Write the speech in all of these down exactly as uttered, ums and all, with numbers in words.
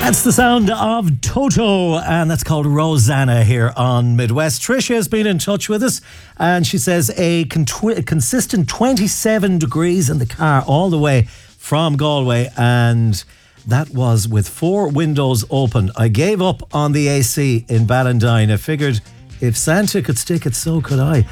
That's the sound of Toto, and that's called Rosanna here on Midwest. Tricia has been in touch with us, and she says a con- consistent twenty-seven degrees in the car all the way from Galway, and that was with four windows open. I gave up on the A C in Ballandine. I figured if Santa could stick it, so could I.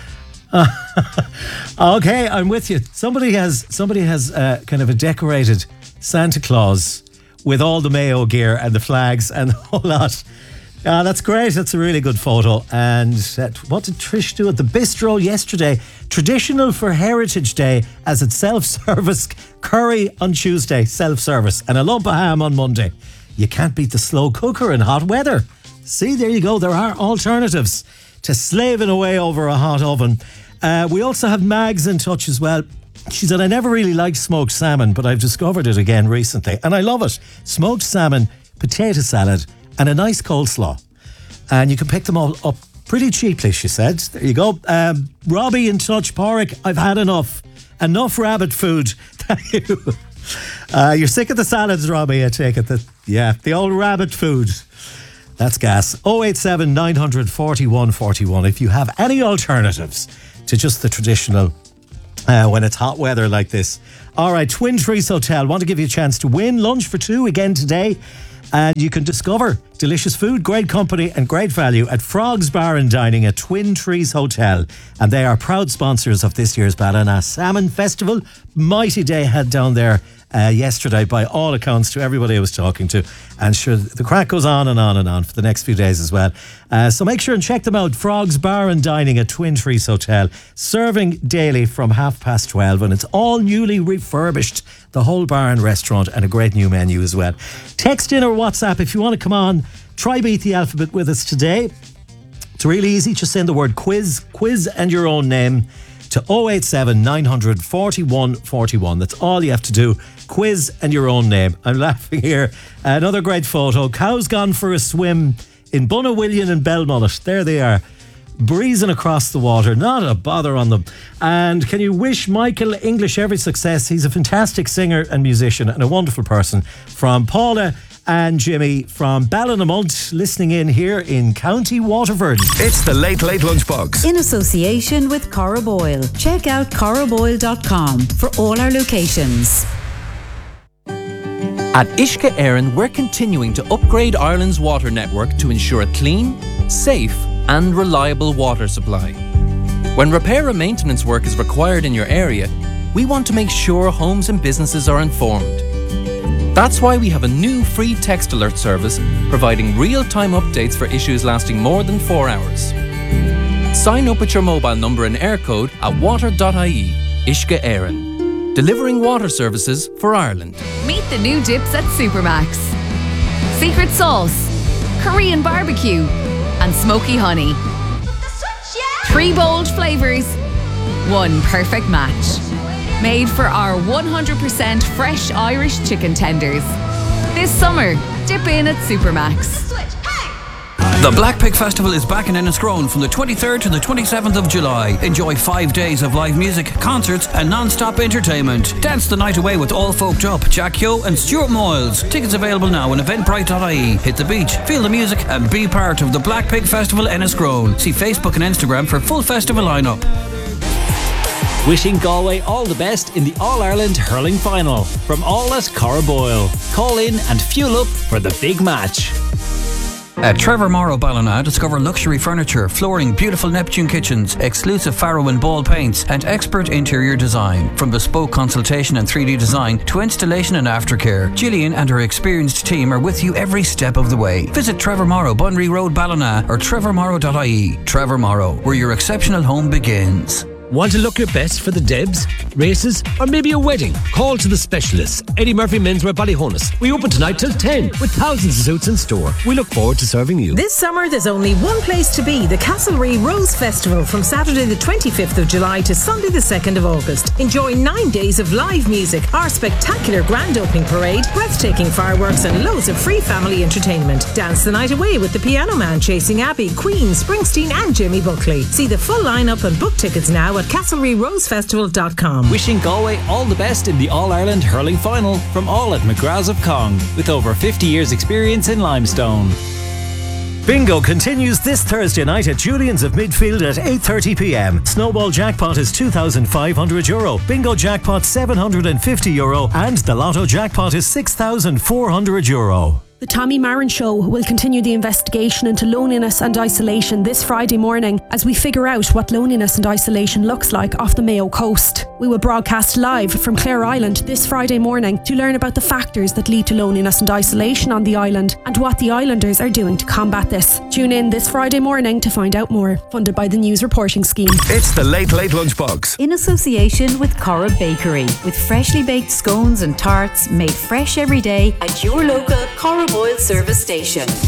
Okay, I'm with you. Somebody has somebody has uh, kind of a decorated Santa Claus with all the Mayo gear and the flags and the whole lot. Uh, that's great. That's a really good photo. And uh, what did Trish do at the bistro yesterday? Traditional for Heritage Day, as it's self-service. Curry on Tuesday, self-service. And a lump of ham on Monday. You can't beat the slow cooker in hot weather. See, there you go. There are alternatives to slaving away over a hot oven. Uh, we also have Mags in touch as well. She said, I never really liked smoked salmon, but I've discovered it again recently, and I love it. Smoked salmon, potato salad, and a nice coleslaw. And you can pick them all up pretty cheaply, she said. There you go. Um, Robbie in touch. Porrick, I've had enough. Enough rabbit food. Thank you. Uh, you're sick of the salads, Robbie, I take it. The, yeah, the old rabbit food. That's gas. oh eight seven, nine hundred, forty-one forty-one. If you have any alternatives to just the traditional Uh, when it's hot weather like this. All right, Twin Trees Hotel. Want to give you a chance to win lunch for two again today. And you can discover delicious food, great company and great value at Frogs Bar and Dining at Twin Trees Hotel. And they are proud sponsors of this year's Ballina Salmon Festival. Mighty day had down there uh, yesterday by all accounts to everybody I was talking to. And sure, the crack goes on and on and on for the next few days as well. Uh, so make sure and check them out. Frogs Bar and Dining at Twin Trees Hotel. Serving daily from half past twelve. And it's all newly refurbished. The whole bar and restaurant, and a great new menu as well. Text in or WhatsApp if you want to come on. Try beat the alphabet with us today. It's really easy. Just send the word quiz, quiz and your own name to oh eight seven, nine hundred, forty-one forty-one. That's all you have to do. Quiz and your own name. I'm laughing here. Another great photo. Cows gone for a swim in Bunawillian and Belmullet. There they are, breezing across the water. Not a bother on them. And can you wish Michael English every success? He's a fantastic singer and musician and a wonderful person. From Paula and Jimmy from Ballinamont, listening in here in County Waterford. It's the Late Late Lunchbox. In association with Cora Boyle. Check out cora boyle dot com for all our locations. At Uisce Éireann, we're continuing to upgrade Ireland's water network to ensure a clean, safe and reliable water supply. When repair and maintenance work is required in your area, we want to make sure homes and businesses are informed. That's why we have a new free text alert service providing real-time updates for issues lasting more than four hours. Sign up with your mobile number and air code at water dot I E. Uisce Éireann. Delivering water services for Ireland. Meet the new dips at Supermax. Secret sauce, Korean barbecue, and smoky honey. Three bold flavours, one perfect match. Made for our one hundred percent fresh Irish chicken tenders. This summer, dip in at Supermax. The Black Pig Festival is back in Enniscrone from the twenty-third to the twenty-seventh of July. Enjoy five days of live music, concerts and non-stop entertainment. Dance the night away with All Folked Up, Jack Yo and Stuart Moyles. Tickets available now on eventbrite dot I E. Hit the beach, feel the music and be part of the Black Pig Festival Enniscrone. See Facebook and Instagram for full festival lineup. Wishing Galway all the best in the All-Ireland Hurling Final. From all at Cora Boyle. Call in and fuel up for the big match. At Trevor Morrow Ballina, discover luxury furniture, flooring, beautiful Neptune kitchens, exclusive Farrow and Ball paints, and expert interior design. From bespoke consultation and three D design to installation and aftercare, Gillian and her experienced team are with you every step of the way. Visit Trevor Morrow, Bunry Road, Ballina, or trevor morrow dot I E. Trevor Morrow, where your exceptional home begins. Want to look your best for the Debs, races, or maybe a wedding? Call to the specialists. Eddie Murphy Menswear Ballyhonus. We open tonight till ten with thousands of suits in store. We look forward to serving you. This summer there's only one place to be, the Castlereagh Rose Festival from Saturday the twenty-fifth of July to Sunday the second of August. Enjoy nine days of live music, our spectacular grand opening parade, breathtaking fireworks and loads of free family entertainment. Dance the night away with the Piano Man, Chasing Abbey, Queen, Springsteen and Jimmy Buckley. See the full lineup and book tickets now now at castlereagh rose festival dot com. Wishing Galway all the best in the All-Ireland Hurling Final from all at McGrath's of Cong, with over fifty years experience in limestone. Bingo continues this Thursday night at Julian's of Midfield at eight thirty p m. Snowball jackpot is two thousand five hundred euro, bingo jackpot seven hundred fifty euro, and the lotto jackpot is six thousand four hundred euro. The Tommy Marin Show will continue the investigation into loneliness and isolation this Friday morning as we figure out what loneliness and isolation looks like off the Mayo coast. We will broadcast live from Clare Island this Friday morning to learn about the factors that lead to loneliness and isolation on the island and what the islanders are doing to combat this. Tune in this Friday morning to find out more. Funded by the News Reporting Scheme. It's the Late Late Lunchbox. In association with Cora Bakery, with freshly baked scones and tarts made fresh every day at your local Cora Boyle service station.